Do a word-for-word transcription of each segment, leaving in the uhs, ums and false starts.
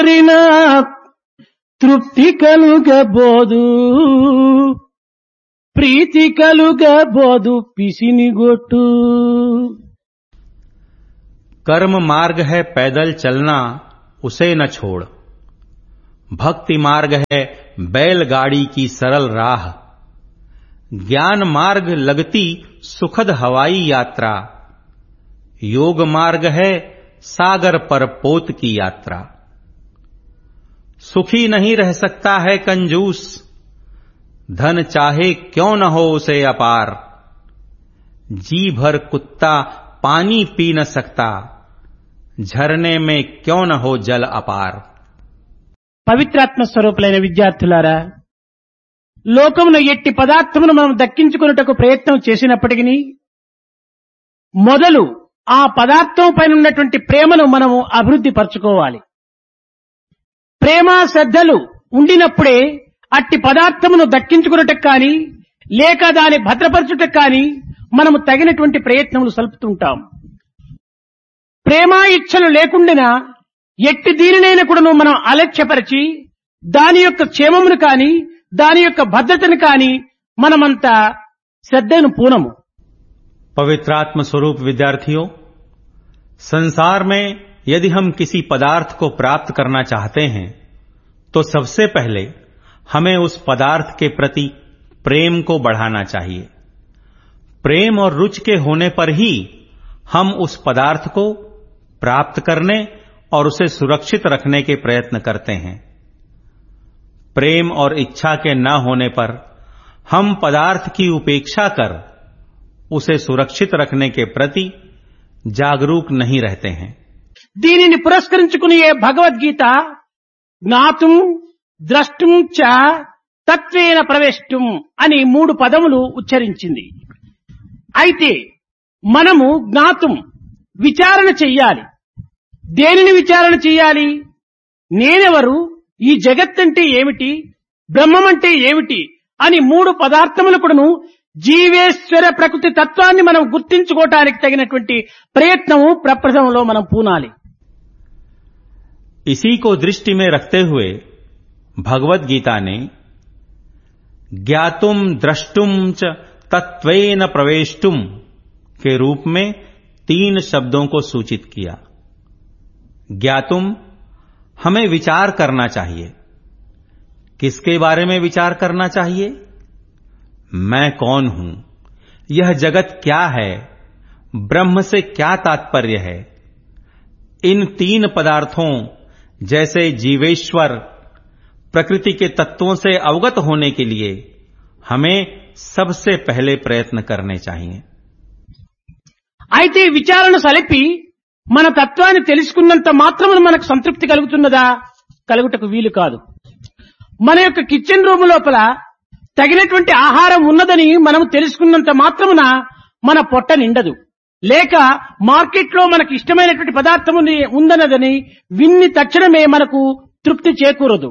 తృప్తి కలుగబోదు ప్రీతి కలుగబోదు పిసినిగొట్టు. कर्म मार्ग है पैदल चलना, उसे न छोड़. भक्ति मार्ग है बैलगाड़ी की सरल राह. ज्ञान मार्ग लगती सुखद हवाई यात्रा. योग मार्ग है सागर पर पोत की यात्रा. सुखी नहीं रह सकता है कंजूस, धन चाहे क्यों न हो उसे अपार. जी भर कुत्ता पानी पी न सकता, झरने में क्यों न हो जल अपार. పవిత్రాత్మ స్వరూపులైన విద్యార్థులారా, లోకమున ఎట్టి పదార్థమును మనం దక్కించుకున్నటకు ప్రయత్నం చేసినప్పటికీ మొదలు ఆ పదార్థం పైన ఉన్నటువంటి ప్రేమను మనము అభివృద్ధి పరచుకోవాలి. ప్రేమ శ్రద్ధలు ఉండినప్పుడే అట్టి పదార్థమును దక్కించుకున్నటకు కానీ లేక దాన్ని భద్రపరచుటకు కానీ మనము తగినటువంటి ప్రయత్నములు సల్పుతుంటాం. ప్రేమ ఇచ్ఛలు లేకుండా ఎట్టి దీనినైనా కూడా మనం అలక్ష్యపరిచి దాని యొక్క క్షేమమును కాని దాని యొక్క భద్రతను కాని మనమంతా శ్రద్ధను పూనము. पवित्रात्म स्वरूप विद्यार्थियों, संसार में यदि हम किसी पदार्थ को प्राप्त करना चाहते हैं तो सबसे पहले हमें उस पदार्थ के प्रति प्रेम को बढ़ाना चाहिए. प्रेम और रुचि के होने पर ही हम उस पदार्थ को प्राप्त करने और उसे सुरक्षित रखने के प्रयत्न करते हैं. प्रेम और इच्छा के न होने पर हम पदार्थ की उपेक्षा कर उसे सुरक्षित रखने के प्रति जागरूक नहीं रहते हैं. దీనిని పురస్కరించుకుని భగవద్గీత జ్ఞాతుం ద్రష్టుం చ తత్వేన ప్రవేష్టం అని మూడు పదములు ఉచ్చరించింది. అయితే మనము జ్ఞాతుం విచారణ చెయ్యాలి. దేనిని విచారణ చెయ్యాలి? నేనెవరు, ఈ జగత్తంటే ఏమిటి, బ్రహ్మం అంటే ఏమిటి అని మూడు పదార్థములకును జీవేశ్వర ప్రకృతి తత్వాన్ని మనం గుర్తించుకోవటానికి తగినటువంటి ప్రయత్నము ప్రప్రథమంలో మనం పూనాలి. इसी को दृष्टि में रखते हुए भगवद गीता ने ज्ञातुम द्रष्टुम च तत्वेन प्रवेष्टुम के रूप में तीन शब्दों को सूचित किया. ज्ञातुम हमें विचार करना चाहिए. किसके बारे में विचार करना चाहिए? मैं कौन हूं, यह जगत क्या है, ब्रह्म से क्या तात्पर्य है. इन तीन पदार्थों जैसे जीवेश्वर प्रकृति के तत्वों से अवगत होने के लिए हमें सबसे पहले प्रयत्न करने चाहिए. అయితే విచారణ సలిపి మన తత్వాన్ని తెలుసుకున్నంత మాత్రమే మనకు సంతృప్తి కలుగుతున్నదా? కలుగుటకు వీలు కాదు. మన యొక్క కిచెన్ రూమ్ లోపల తగినటువంటి ఆహారం ఉన్నదని మనం తెలుసుకున్నంత మాత్రమున మన పొట్ట నిండదు. లేక మార్కెట్ లో మనకు ఇష్టమైనటువంటి పదార్థం ఉందన్నదని విన్ని తక్షణమే మనకు తృప్తి చేకూరదు.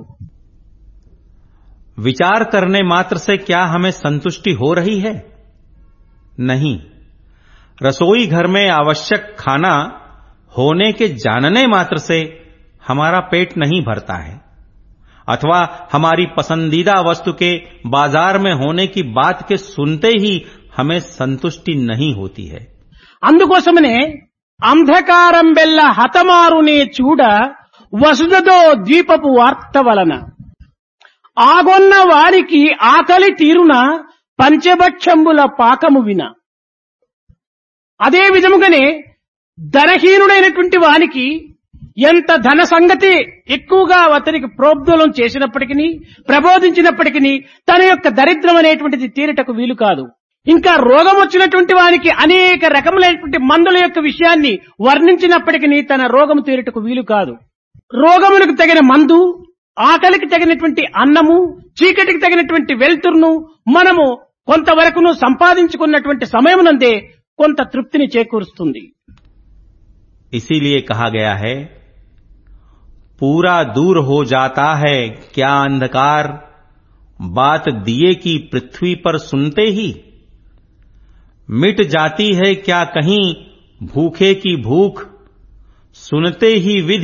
विचार करने मात्र से क्या हमें संतुष्टि हो रही है? नहीं. रसोई घर में आवश्यक खाना होने के जानने मात्र से हमारा पेट नहीं भरता है, अथवा हमारी पसंदीदा वस्तु के बाजार में होने की बात के सुनते ही हमें संतुष्टि नहीं होती है. అందుకోసమనే అంధకారం బెల్ల హతమారునే చూడ వసుదతో ద్వీపపు వార్త వలన ఆగొన్న వారికి ఆకలి తీరున పంచభక్షంబుల పాకము విన. అదే విధముగానే ధనహీనుడైనటువంటి వానికి ఎంత ధన సంగతి ఎక్కువగా అతనికి ప్రోద్బలం చేసినప్పటికీ ప్రబోధించినప్పటికీ తన యొక్క దరిద్రం అనేటువంటిది తీరటకు వీలు కాదు. ఇంకా రోగం వచ్చినటువంటి వానికి అనేక రకములైనటువంటి మందుల యొక్క విషయాన్ని వర్ణించినప్పటికీ తన రోగము తీరటకు వీలు కాదు. రోగములకు తగిన మందు, ఆకలికి తగినటువంటి అన్నము, చీకటికి తగినటువంటి వెలుతురును మనము కొంతవరకును సంపాదించుకున్నటువంటి సమయమునందే కొంత తృప్తిని చేకూరుస్తుంది. इसीलिए कहा गया है, पूरा दूर हो जाता है क्या अंधकार, बात दिए की पृथ्वी पर सुनते ही. मिट जाती है क्या कहीं भूखे की भूख, सुनते ही विधि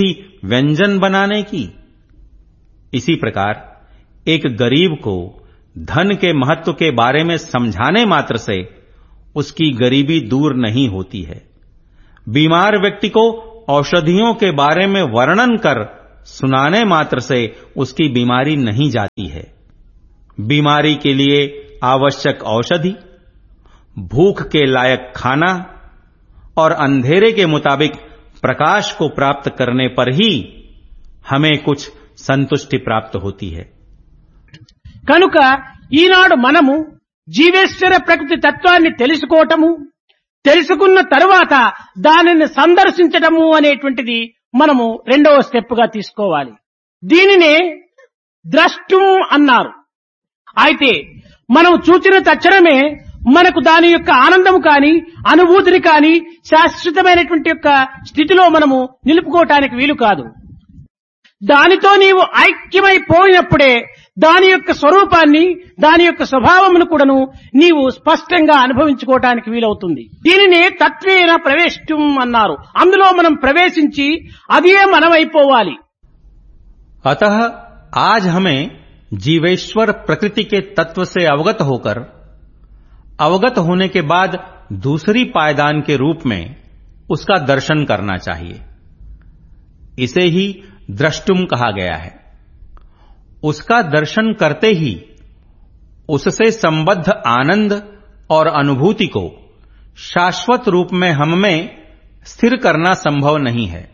व्यंजन बनाने की। इसी प्रकार एक गरीब को धन के महत्व के बारे में समझाने मात्र से उसकी गरीबी दूर नहीं होती है। बीमार व्यक्ति को औषधियों के बारे में वर्णन कर सुनाने मात्र से उसकी बीमारी नहीं जाती है। बीमारी के लिए आवश्यक औषधि, भूख के लायक खाना और अंधेरे के मुताबिक प्रकाश को प्राप्त करने पर ही हमें कुछ संतुष्टि प्राप्त होती है। కనుక ఈనాడు మనము జీవేశ్వర ప్రకృతి తత్వాన్ని తెలుసుకోవటము, తెలుసుకున్న తరువాత దానిని సందర్శించటము అనేటువంటిది మనము రెండవ స్టెప్ గా తీసుకోవాలి. దీనినే ద్రష్టం అన్నారు. అయితే మనం చూచిన తక్షణమే మనకు దాని యొక్క ఆనందము కాని అనుభూతిని కాని శాశ్వతమైనటువంటి యొక్క స్థితిలో మనము నిలుపుకోవటానికి వీలు కాదు. దానితో నీవు ఐక్యమైపోయినప్పుడే దాని యొక్క స్వరూపాన్ని, దాని యొక్క స్వభావమును కూడాను నీవు స్పష్టంగా అనుభవించుకోవటానికి వీలవుతుంది. దీనిని తత్వేన ప్రవేశం అన్నారు. అందులో మనం ప్రవేశించి అదే మనమైపోవాలి. अतः आज हमें जीवेश्वर प्रकृति के तत्व से अवगत होकर, अवगत होने के बाद दूसरी पायदान के रूप में उसका दर्शन करना चाहिए. इसे ही द्रष्टुम कहा गया है. उसका दर्शन करते ही उससे संबद्ध आनंद और अनुभूति को शाश्वत रूप में हम में स्थिर करना संभव नहीं है.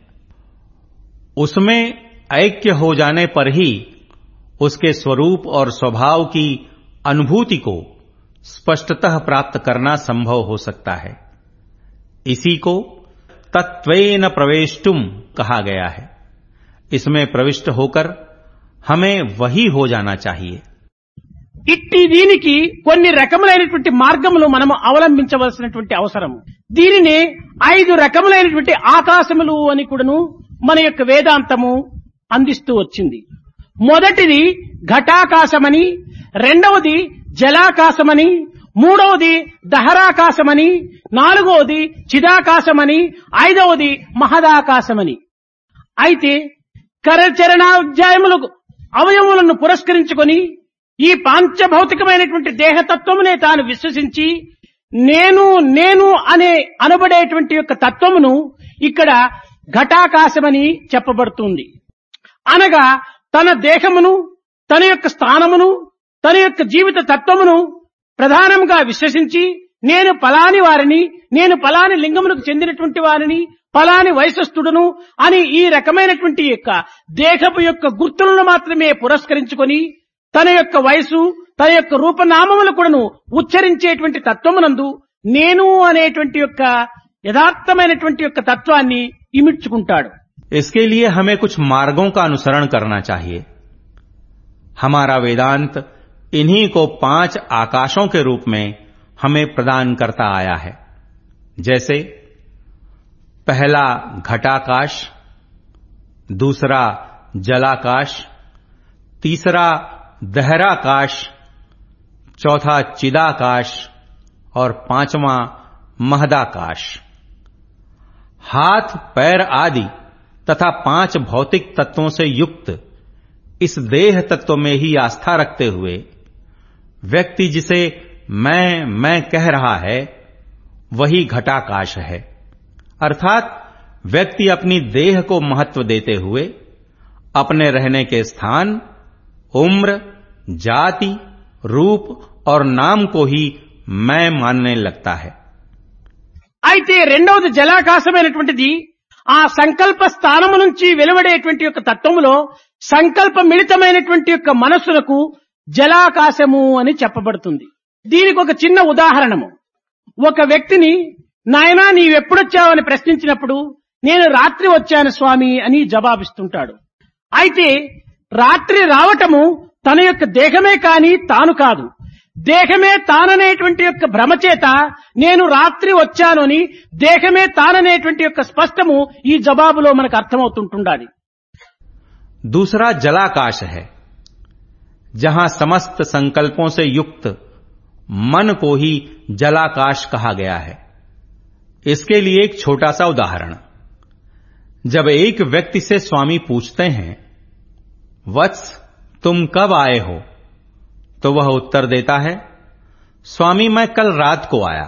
उसमें ऐक्य हो जाने पर ही उसके स्वरूप और स्वभाव की अनुभूति को स्पष्टतः प्राप्त करना संभव हो सकता है. इसी को तत्वेन प्रवेष्टुम कहा गया है. इसमें प्रविष्ट होकर हमें वही हो जाना चाहिए. ఇట్టి దీనికి కొన్ని రకములైనటువంటి మార్గములు మనము అవలంబించవలసినటువంటి అవసరం. దీనిని ఐదు రకములైనటువంటి ఆకాశములు అని కూడాను మన యొక్క వేదాంతము అందిస్తూ వచ్చింది. మొదటిది ఘటాకాశమని, రెండవది జలాకాశమని, మూడవది దహరాకాశమని, నాలుగవది చిదాకాశమని, ఐదవది మహదాకాశమని. అయితే కరచరణాధ్యాయములకు అవయములను పురస్కరించుకొని ఈ పాంచభౌతికమైనటువంటి దేహతత్వమునే తాను విశ్వసించి నేను నేను అనే అనబడేటువంటి యొక్క తత్వమును ఇక్కడ ఘటాకాశమని చెప్పబడుతుంది. అనగా తన దేహమును, తన యొక్క స్థానమును, తన యొక్క జీవిత తత్వమును ప్రధానంగా విశ్వసించి నేను పలాని వారిని, నేను పలాని లింగమునకు చెందినటువంటి వారిని, పలాని వయస్సుడును అని ఈ రకమైనటువంటి యొక్క దేహపు యొక్క గుర్తులను మాత్రమే పురస్కరించుకొని తన యొక్క వయసు, తన యొక్క రూపనామములు కూడాను ఉచ్చరించేటువంటి తత్వమునందు నేను అనేటువంటి యొక్క యథార్థమైనటువంటి యొక్క తత్వాన్ని ఇమిడ్చుకుంటాడు. इसके लिए हमें कुछ मार्गों का अनुसरण करना चाहिए. हमारा वेदांत इन्हीं को पांच आकाशों के रूप में हमें प्रदान करता आया है. जैसे पहला घटाकाश, दूसरा जलाकाश, तीसरा दहराकाश, चौथा चिदाकाश और पांचवा महदाकाश. हाथ, पैर आदि तथा पांच भौतिक तत्वों से युक्त इस देह तत्व में ही आस्था रखते हुए व्यक्ति जिसे मैं मैं कह रहा है वही घटाकाश है. अर्थात व्यक्ति अपनी देह को महत्व देते हुए अपने रहने के स्थान, उम्र, जाति, रूप और नाम को ही मैं मानने लगता है. అయితే రెండవది జలాకాశమైనటువంటిది ఆ సంకల్ప స్థానము నుంచి వెలువడేటువంటి యొక్క తత్వములో సంకల్ప మిళితమైనటువంటి యొక్క మనస్సులకు జలాకాశము అని చెప్పబడుతుంది. దీనికి ఒక చిన్న ఉదాహరణము. ఒక వ్యక్తిని నాయనా నీవెప్పుడొచ్చావని ప్రశ్నించినప్పుడు నేను రాత్రి వచ్చాను స్వామి అని జవాబిస్తుంటాడు. అయితే రాత్రి రావటము తన యొక్క దేహమే కాని తాను కాదు. దేహమే తాననేటువంటి యొక్క భ్రమచేత నేను రాత్రి వచ్చాను అని దేహమే తాననేటువంటి యొక్క స్పష్టము ఈ జవాబులో మనకు అర్థమవుతుంటుండాలి. दूसरा जलाकाश है, जहां समस्त संकल्पों से युक्त मन को ही जलाकाश कहा गया है. इसके लिए एक छोटा सा उदाहरण. जब एक व्यक्ति से स्वामी पूछते हैं, वत्स तुम कब आए हो, तो वह उत्तर देता है, स्वामी मैं कल रात को आया।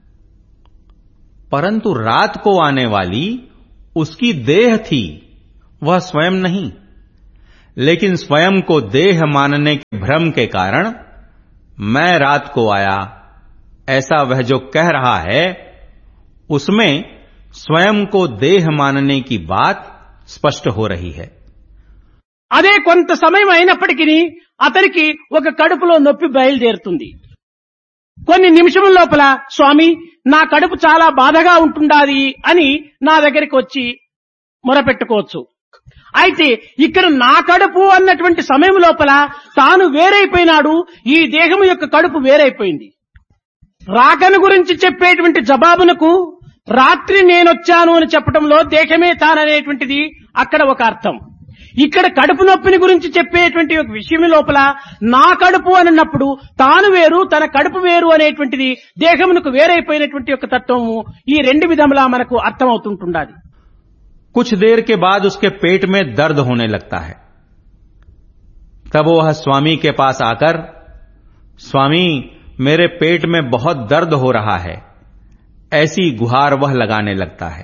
परंतु रात को आने वाली उसकी देह थी, वह स्वयं नहीं। लेकिन स्वयं को देह मानने के भ्रम के कारण मैं रात को आया, ऐसा वह जो कह रहा है, उसमें स्वयं को देह मानने की बात स्पष्ट हो रही है। అదే కొంత సమయం అయినప్పటికీ అతనికి ఒక కడుపులో నొప్పి బయలుదేరుతుంది. కొన్ని నిమిషముల లోపల స్వామి నా కడుపు చాలా బాధగా ఉంటుండాది అని నా దగ్గరికి వచ్చి మొరపెట్టుకోవచ్చు. అయితే ఇక్కడ నా కడుపు అన్నటువంటి సమయం లోపల తాను వేరైపోయినాడు, ఈ దేహం యొక్క కడుపు వేరైపోయింది. రాకను గురించి చెప్పేటువంటి జవాబునకు రాత్రి నేనొచ్చాను అని చెప్పడంలో దేహమే తాననేటువంటిది అక్కడ ఒక అర్థం. ఇక్కడ కడుపు నొప్పిని గురించి చెప్పేటువంటి ఒక విషయం లోపల నా కడుపు అన్నప్పుడు తాను వేరు తన కడుపు వేరు అనేటువంటిది దేహమునకు వేరైపోయినటువంటి ఒక తత్వము ఈ రెండు విధములా మనకు అర్థమవుతుంటుండాలి. कुछ देर के बाद उसके पेट में दर्द होने लगता है। तब वह स्वामी के पास आकर, स्वामी मेरे पेट में बहुत दर्द हो रहा है, ऐसी गुहार वह लगाने लगता है।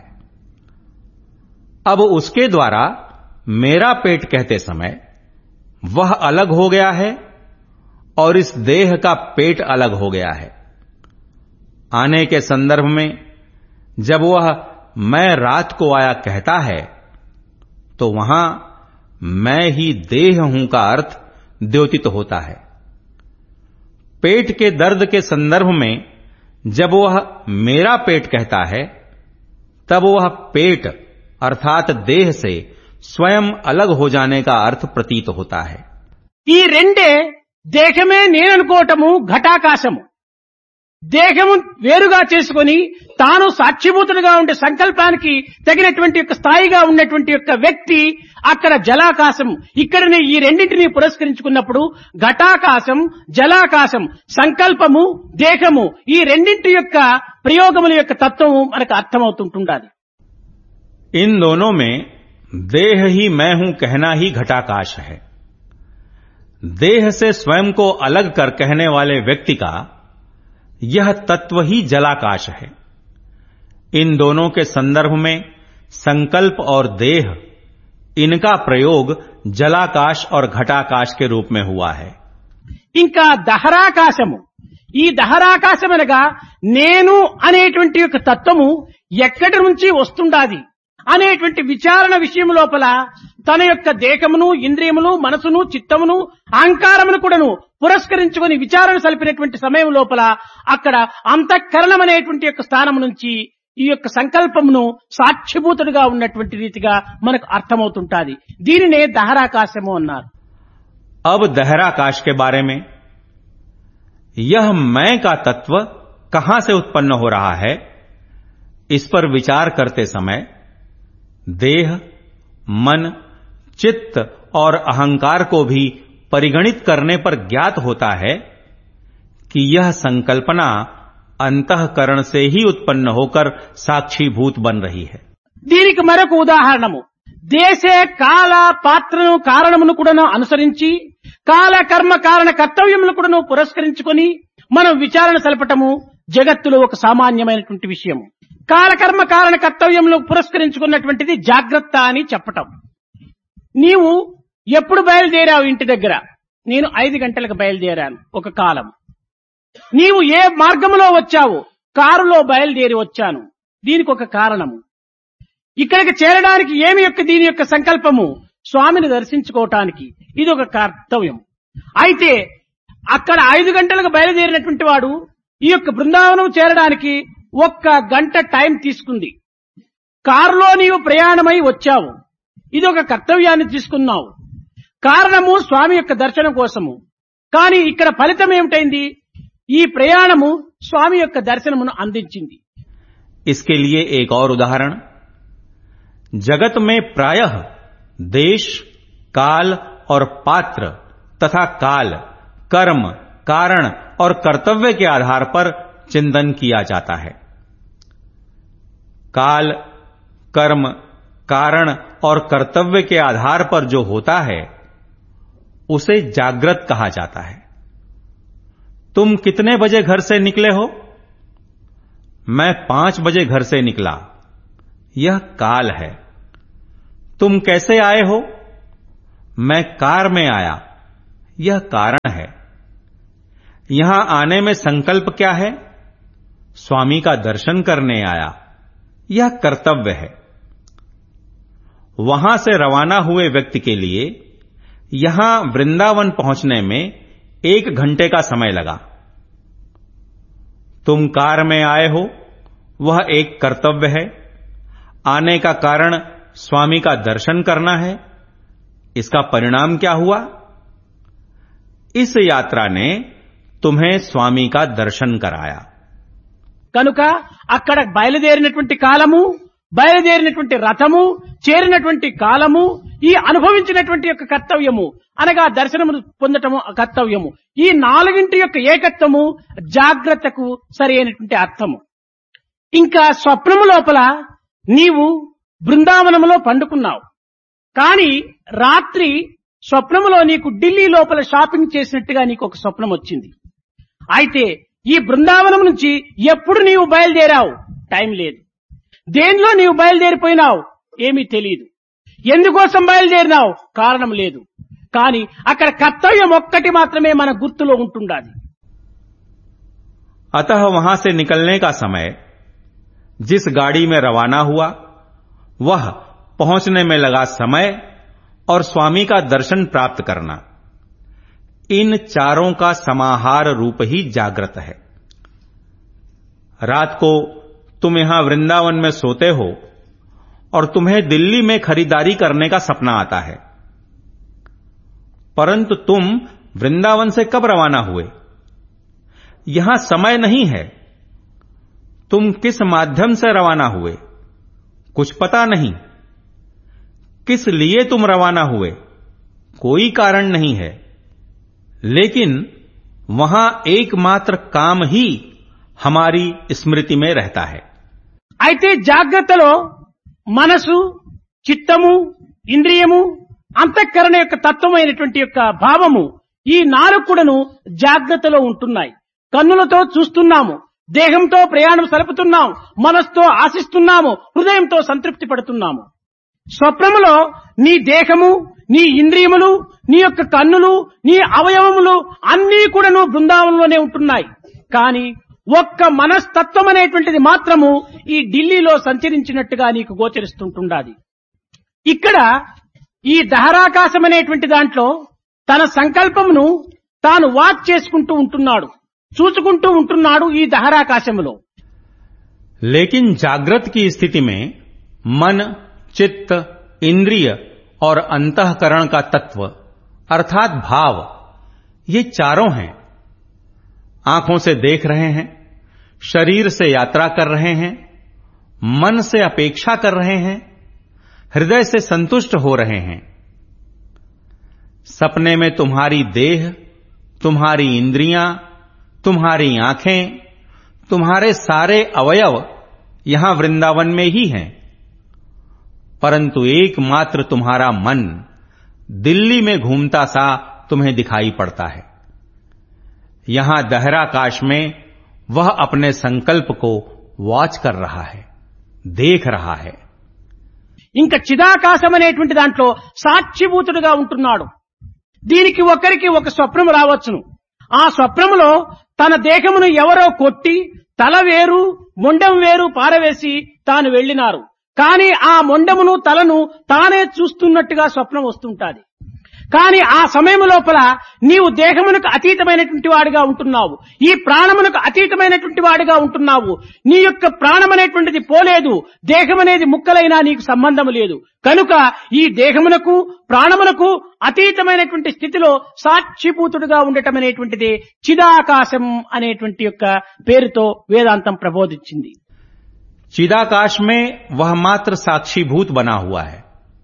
अब उसके द्वारा मेरा पेट कहते समय वह अलग हो गया है और इस देह का पेट अलग हो गया है। आने के संदर्भ में जब वह मैं रात को आया कहता है, तो वहां मैं ही देह हूं का अर्थ द्योतित होता है। पेट के दर्द के संदर्भ में जब वह मेरा पेट कहता है, तब वह पेट अर्थात देह से स्वयं अलग हो जाने का अर्थ प्रतीत होता है। ఈ రెండే దేహమే నేననుకోవటము ఘటాకాశము. దేహము వేరుగా చేసుకొని తాను సాక్షిభూతుడుగా ఉండే సంకల్పానికి తగినటువంటి యొక్క స్థాయిగా ఉన్నటువంటి యొక్క వ్యక్తి అక్కడ జలాకాశం. ఇక్కడనే ఈ రెండింటినీ పురస్కరించుకున్నప్పుడు ఘటాకాశం, జలాకాశం, సంకల్పము, దేహము ఈ రెండింటి యొక్క ప్రయోగముల యొక్క తత్వము మనకు అర్థమవుతుంటుండాలి. इन दोनों में देह ही मैं हूं कहना ही घटाकाश है। देह से स्वयं को अलग कर कहने वाले व्यक्ति का यह तत्व ही जलाकाश है। इन दोनों के संदर्भ में संकल्प और देह, इनका प्रयोग जलाकाश और घटाकाश के रूप में हुआ है। ఇంకా దహరాకాశము, ఈ దహరాకాశం అనగా నేను అనేటువంటి యొక్క తత్వము ఎక్కడి నుంచి వస్తుండాది అనేటువంటి విచారణ విషయం లోపల తన యొక్క దేహమును, ఇంద్రియములు, మనసును, చిత్తమును, అహంకారమును కూడాను పురస్కరించుకొని విచారణ సలిపినటువంటి సమయం లోపల అక్కడ అంతఃకరణం అనేటువంటి యొక్క స్థానం నుంచి ఈ యొక్క సంకల్పమును సాక్షిభూతుడుగా ఉన్నటువంటి రీతిగా మనకు అర్థమవుతుంటాది. దీనినే దహరాకాశము అన్నారు. अब दहराकाश के बारे में, यह मैं का तत्व कहां से उत्पन्न हो रहा है, इस पर विचार करते समय देह, मन, चित्त और अहंकार को भी परिगणित करने पर ज्ञात होता है कि यह संकल्पना अंतःकरण से ही उत्पन्न होकर साक्षीभूत बन रही है. దీనికి మరొక ఉదాహరణము, దేశ కాల పాత్రను కారణమును కూడాను అనుసరించి కాల కర్మ కారణ కర్తవ్యమును కూడాను పురస్కరించుకొని మనం విచారణ సలపటము జగత్తులో ఒక సామాన్యమైనటువంటి విషయం. కాలకర్మ కారణ కర్తవ్యంలో పురస్కరించుకున్నటువంటిది జాగ్రత్త అని చెప్పటం. నీవు ఎప్పుడు బయలుదేరావు ఇంటి దగ్గర? నేను ఐదు గంటలకు బయలుదేరాను ఒక కాలం. నీవు ఏ మార్గంలో వచ్చావు? కారులో బయలుదేరి వచ్చాను. దీనికి ఒక కారణము. ఇక్కడికి చేరడానికి ఏమి యొక్క దీని యొక్క సంకల్పము? స్వామిని దర్శించుకోవటానికి. ఇది ఒక కర్తవ్యం. అయితే అక్కడ ఐదు గంటలకు బయలుదేరినటువంటి వాడు ఈ యొక్క బృందావనం చేరడానికి ఒక్క గంట టైం తీసుకుంది. కారులో నీవు ప్రయాణమై వచ్చావు. ఇది ఒక కర్తవ్యాన్ని తీసుకున్నావు. కారణము స్వామి యొక్క దర్శనం కోసము. కానీ ఇక్కడ ఫలితం ఏమిటైంది? ఈ ప్రయాణము స్వామి యొక్క దర్శనమును అందించింది. इसके लिए एक और उदाहरण, जगत में प्रायः देश, काल और पात्र तथा काल, कर्म, कारण और कर्तव्य के आधार पर चिंतन किया जाता है. काल, कर्म, कारण और कर्तव्य के आधार पर जो होता है उसे जागृत कहा जाता है। तुम कितने बजे घर से निकले हो? मैं पांच बजे घर से निकला, यह काल है। तुम कैसे आए हो? मैं कार में आया, यह कारण है। यहां आने में संकल्प क्या है? स्वामी का दर्शन करने आया, यह कर्तव्य है। वहां से रवाना हुए व्यक्ति के लिए यहां वृंदावन पहुंचने में एक घंटे का समय लगा। तुम कार में आए हो, वह एक कर्तव्य है। आने का कारण स्वामी का दर्शन करना है। इसका परिणाम क्या हुआ? इस यात्रा ने तुम्हें स्वामी का दर्शन कराया। కనుక అక్కడ బయలుదేరినటువంటి కాలము, బయలుదేరినటువంటి రథము, చేరినటువంటి కాలము, ఈ అనుభవించినటువంటి యొక్క కర్తవ్యము అనగా దర్శనమును పొందటము కర్తవ్యము, ఈ నాలుగింటి యొక్క ఏకత్వము జాగ్రత్తకు సరి అయినటువంటి అర్థము. ఇంకా స్వప్నము లోపల నీవు బృందావనములో పండుకున్నావు, కానీ రాత్రి స్వప్నములో నీకు ఢిల్లీ లోపల షాపింగ్ చేసినట్టుగా నీకు ఒక స్వప్నం వచ్చింది. అయితే ఈ బృందావనం నుంచి ఎప్పుడు నీవు బయలుదేరావు? టైం లేదు. దేనిలో నీవు బయలుదేరిపోయినావు? ఏమీ తెలియదు. ఎందుకోసం బయలుదేరినావు? కారణం లేదు. కానీ అక్కడ కర్తవ్యం ఒక్కటి మాత్రమే మన గుర్తులో ఉంటుండాలి. अतः वहां से निकलने का समय, जिस गाड़ी में रवाना हुआ, वह पहुंचने में लगा समय और स्वामी का दर्शन प्राप्त करना, इन चारों का समाहार रूप ही जागृत है। रात को तुम यहां वृंदावन में सोते हो और तुम्हें दिल्ली में खरीदारी करने का सपना आता है, परंतु तुम वृंदावन से कब रवाना हुए? यहां समय नहीं है। तुम किस माध्यम से रवाना हुए? कुछ पता नहीं। किस लिए तुम रवाना हुए? कोई कारण नहीं है। लेकिन वहां एकमात्र काम ही हमारी स्मृति में रहता है। అయితే జాగ్రత్తలో మనసు, చిత్తము, ఇంద్రియము, అంతఃకరణ యొక్క తత్వమైనటువంటి యొక్క భావము, ఈ నాలుగు కూడాను జాగ్రత్తలో ఉంటున్నాయి. కన్నులతో చూస్తున్నాము, దేహంతో ప్రయాణం సలుపుతున్నాము, మనస్సుతో ఆశిస్తున్నాము, హృదయంతో సంతృప్తి పడుతున్నాము. స్వప్నములో నీ దేహము, నీ ఇంద్రియములు, నీ యొక్క కన్నులు, నీ అవయవములు అన్నీ కూడాను బృందావనంలోనే ఉంటున్నాయి. కానీ ఒక్క మనస్తత్వం అనేటువంటిది మాత్రము ఈ ఢిల్లీలో సంచరించినట్టుగా నీకు గోచరిస్తుంటుండాలి. ఇక్కడ ఈ దహరాకాశం అనేటువంటి దాంట్లో తన సంకల్పమును తాను వాచ్ చేసుకుంటూ ఉంటున్నాడు, చూసుకుంటూ ఉంటున్నాడు ఈ దహరాకాశములో. लेकिन जागृत की स्थिति में मन, चित्त, इंद्रिय और अंतःकरण का तत्व अर्थात भाव, ये चारों हैं। आंखों से देख रहे हैं, शरीर से यात्रा कर रहे हैं, मन से अपेक्षा कर रहे हैं, हृदय से संतुष्ट हो रहे हैं। सपने में तुम्हारी देह, तुम्हारी इंद्रियां, तुम्हारी आंखें, तुम्हारे सारे अवयव यहां वृंदावन में ही हैं, परंतु एकमात्र तुम्हारा मन दिल्ली में घूमता सा तुम्हें दिखाई पड़ता है। यहां दहराकाश में वह अपने संकल्प को वॉच कर रहा है, देख रहा है। ఇంకా చిదాకాశం అనేటువంటి దాంట్లో సాక్షిభూతుడుగా ఉంటున్నాడు. దీనికి ఒకరికి ఒక స్వప్నం రావచ్చును. ఆ స్వప్నములో తన దేహమును ఎవరో కొట్టి తల వేరు మొండెం వేరు పారవేసి తాను వెళ్ళినారు. కానీ ఆ మొండెమును తలను తానే చూస్తున్నట్టుగా స్వప్నం వస్తుంటాది. కానీ ఆ సమయం లోపల నీవు దేహమునకు అతీతమైనటువంటి వాడిగా ఉంటున్నావు, ఈ ప్రాణమునకు అతీతమైనటువంటి వాడిగా ఉంటున్నావు. నీ యొక్క ప్రాణం అనేటువంటిది పోలేదు, దేహం అనేది ముక్కలైనా నీకు సంబంధం లేదు. కనుక ఈ దేహమునకు ప్రాణమునకు అతీతమైనటువంటి స్థితిలో సాక్షిభూతుడుగా ఉండటం అనేటువంటిది చిదాకాశం అనేటువంటి యొక్క పేరుతో వేదాంతం ప్రబోధించింది. चिदाकाश में वह मात्र साक्षीभूत बना हुआ है।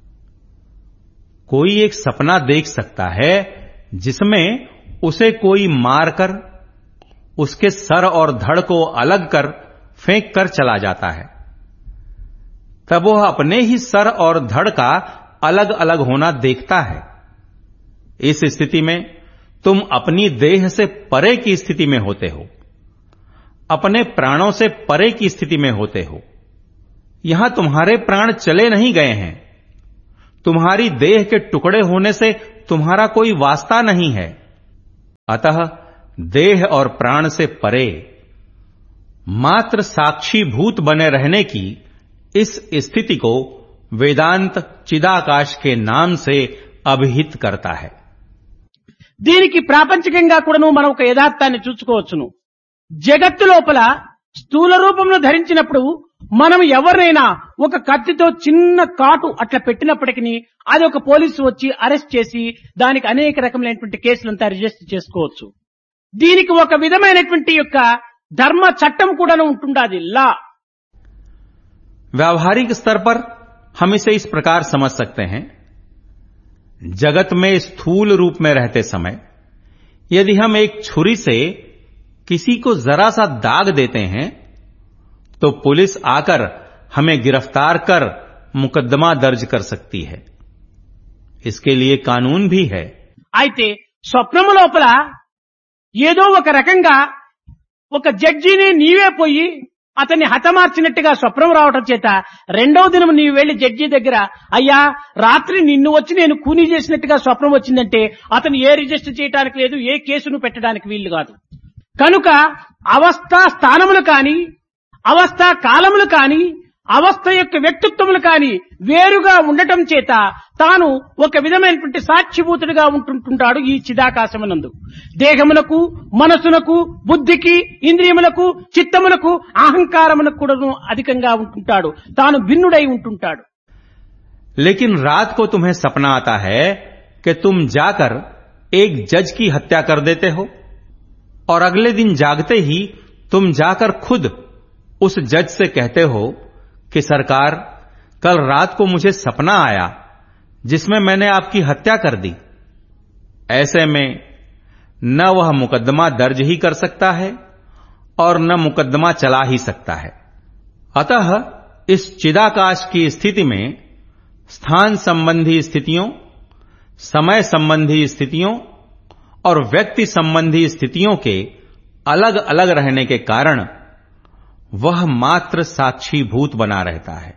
कोई एक सपना देख सकता है जिसमें उसे कोई मारकर उसके सर और धड़ को अलग कर फेंक कर चला जाता है, तब वह अपने ही सर और धड़ का अलग अलग होना देखता है। इस स्थिति में तुम अपनी देह से परे की स्थिति में होते हो, अपने प्राणों से परे की स्थिति में होते हो। यहां तुम्हारे प्राण चले नहीं गए हैं, तुम्हारी देह के टुकड़े होने से तुम्हारा कोई वास्ता नहीं है। अतः देह और प्राण से परे मात्र साक्षीभूत बने रहने की इस स्थिति को वेदांत चिदाकाश के नाम से अभिहित करता है। దీనికి ప్రాపంచికంగా కూడాను మనం ఒక యథార్థాన్ని చూసుకోవచ్చును. జగత్తు లోపల స్థూల రూపంలో ధరించినప్పుడు మనం ఎవరినైనా ఒక కత్తితో చిన్న కాటు అట్లా పెట్టినప్పటికీ అది ఒక పోలీసు వచ్చి అరెస్ట్ చేసి దానికి అనేక రకములైనటువంటి కేసులంతా రిజిస్టర్ చేసుకోవచ్చు. దీనికి ఒక విధమైనటువంటి యొక్క ధర్మ చట్టం కూడాను ఉంటుండాది, లా. व्यावहारिक स्तर पर हम इसे इस प्रकार समझ सकते हैं, जगत में स्थूल रूप में रहते समय यदि हम एक छुरी से किसी को जरा सा दाग देते हैं तो पुलिस आकर हमें गिरफ्तार कर मुकदमा दर्ज कर सकती है। इसके लिए कानून भी है। అయితే స్వప్నము లోపల ఏదో ఒక రకంగా ఒక జడ్జిని నీవే పోయి అతన్ని హతమార్చినట్టుగా స్వప్నం రావటం చేత రెండవ దినం నీవు వెళ్లి జడ్జి దగ్గర, అయ్యా రాత్రి నిన్ను వచ్చి నేను కూనీ చేసినట్టుగా స్వప్నం వచ్చిందంటే అతను ఏ రిజిస్టర్ చేయడానికి లేదు, ఏ కేసును పెట్టడానికి వీలు కాదు. కనుక అవస్థా స్థానములు కాని, అవస్థా కాలములు కాని, అవస్థ యొక్క వ్యక్తిత్వములు కాని వేరుగా ఉండటం చేత తాను ఒక విధమైనటువంటి సాక్షిభూతుడిగా ఉంటుంటాడు ఈ చిదాకాశమునందు. దేహమునకు, మనసునకు, బుద్ధికి, ఇంద్రియములకు, చిత్తములకు, అహంకారమునకు కూడా అధికంగా ఉంటుంటాడు, తాను భిన్నుడై ఉంటుంటాడు. लेकिन रात को तुम्हें सपना आता है कि तुम जाकर एक जज की हत्या कर देते हो और अगले दिन जागते ही तुम जाकर खुद उस जज से कहते हो कि सरकार, कल रात को मुझे सपना आया जिसमें मैंने आपकी हत्या कर दी। ऐसे में न वह मुकदमा दर्ज ही कर सकता है और न मुकदमा चला ही सकता है। अतः इस चिदाकाश की स्थिति में स्थान संबंधी स्थितियों, समय संबंधी स्थितियों और व्यक्ति संबंधी स्थितियों के अलग अलग रहने के कारण वह मात्र साक्षीभूत बना रहता है।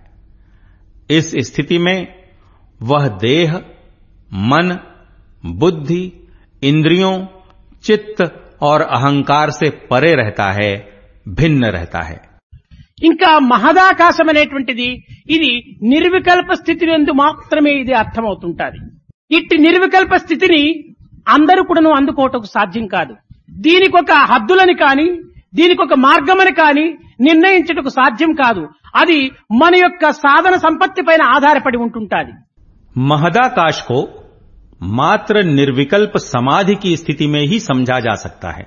इस स्थिति में वह देह, मन, बुद्धि, इंद्रियों, चित्त और अहंकार से परे रहता है, भिन्न रहता है। ఇంకా మహదాకాశం అనేటువంటిది ఇది నిర్వికల్ప స్థితి నందు మాత్రమే ఇది అర్థమవుతుంటాది. ఇట్టి నిర్వికల్ప స్థితిని అందరూ కూడాను అందుకోవటం సాధ్యం కాదు. దీనికి ఒక హద్దులని కాని, దీనికి ఒక మార్గమని కాని నిర్ణయించటకు సాధ్యం కాదు. అది మన యొక్క సాధన సంపత్తి పైన ఆధారపడి ఉంటుంటాది. महदाकाश को मात्र निर्विकल्प समाधि की स्थिति में ही समझा जा सकता है।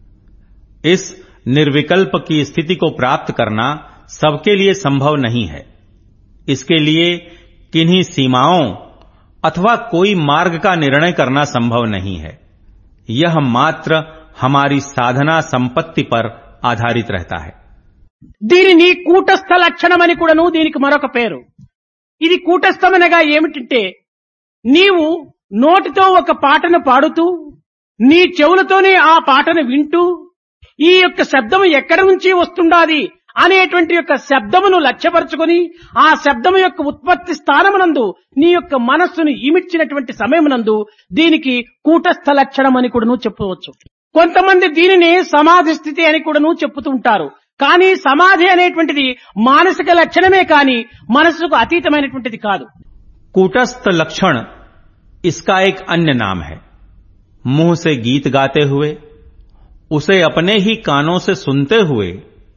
इस निर्विकल्प की स्थिति को प्राप्त करना सबके लिए संभव नहीं है। इसके लिए किन्हीं सीमाओं अथवा कोई मार्ग का निर्णय करना संभव नहीं है। यह मात्र हमारी साधना संपत्ति पर आधारित रहता है। దీనిని కూటస్థ లక్షణమని కూడాను దీనికి మరొక పేరు. ఇది కూటస్థమనగా ఏమిటంటే, నీవు నోటితో ఒక పాటను పాడుతూ నీ చెవులతోనే ఆ పాటను వింటూ ఈ యొక్క శబ్దం ఎక్కడి నుంచి వస్తుండాది అనేటువంటి యొక్క శబ్దమును లక్ష్యపరచుకొని ఆ శబ్దము యొక్క ఉత్పత్తి స్థానమునందు నీ యొక్క మనస్సును ఇమిడ్చినటువంటి సమయమునందు దీనికి కూటస్థ లక్షణం అని కూడాను చెప్పవచ్చు. కొంతమంది దీనిని సమాధి స్థితి అని కూడాను చెప్పుతుంటారు. కానీ సమాధి అనేటువంటిది మానసిక లక్షణమే కానీ మనసుకు అతీతమైనటువంటిది కాదు. कूटस्थ लक्षण इसका एक अन्य नाम है। मुंह से गीत गाते हुए, उसे अपने ही कानों से सुनते हुए,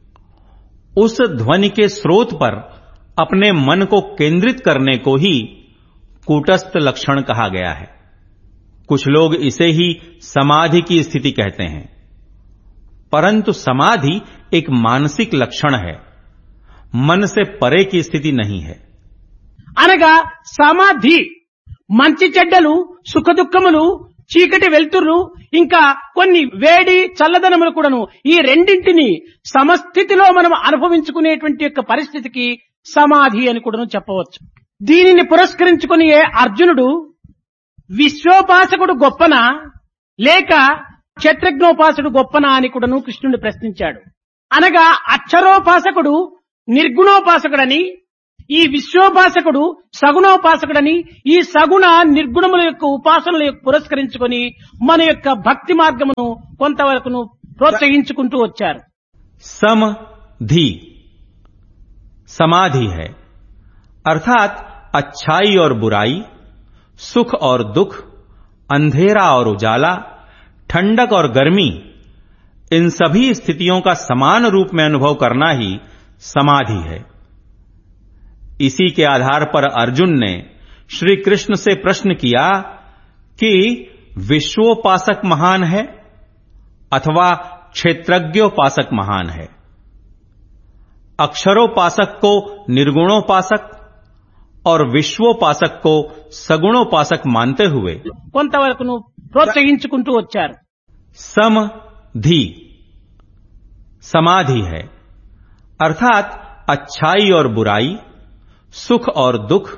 उस ध्वनि के स्रोत पर अपने मन को केंद्रित करने को ही कूटस्थ लक्षण कहा गया है। कुछ लोग इसे ही समाधि की स्थिति कहते हैं, परंतु समाधि एक मानसिक लक्षण है, मन से परे की स्थिति नहीं है। అనగా సమాధి మంచి చెడ్డలు, సుఖ దుఃఖములు, చీకటి వెలుతురు, ఇంకా కొన్ని వేడి చల్లదనములు కూడాను ఈ రెండింటిని సమస్థితిలో మనం అనుభవించుకునేటువంటి యొక్క పరిస్థితికి సమాధి అని కూడాను చెప్పవచ్చు. దీనిని పురస్కరించుకుని అర్జునుడు విశ్వోపాసకుడు గొప్పనా లేక క్షత్రజ్ఞోపాసకుడు గొప్పనా అని కూడాను కృష్ణుడు ప్రశ్నించాడు. అనగా అక్షరోపాసకుడు నిర్గుణోపాసకుడని, ఈ విశ్వోపాసకుడు సగుణోపాసకుడని, ఈ సగుణ నిర్గుణముల యొక్క ఉపాసనల యొక్క పురస్కరించుకొని మన యొక్క భక్తి మార్గమును కొంతవరకును ప్రోత్సహించుకుంటూ వచ్చారు. समधि समाधि है, अर्थात अच्छाई और बुराई, सुख और दुख, अंधेरा और उजाला, ठंडक और गर्मी, इन सभी स्थितियों का समान रूप में अनुभव करना ही समाधि है. इसी के आधार पर अर्जुन ने श्री कृष्ण से प्रश्न किया कि विश्वोपासक महान है अथवा क्षेत्रज्ञोपासक महान है. अक्षरोपासक को निर्गुणोपासक और विश्वोपासक को सगुणोपासक मानते हुए కొంతవరకును ప్రోత్సహించుకుంటూ వచ్చారు. समधि समाधि है, अर्थात अच्छाई और बुराई, सुख और दुख,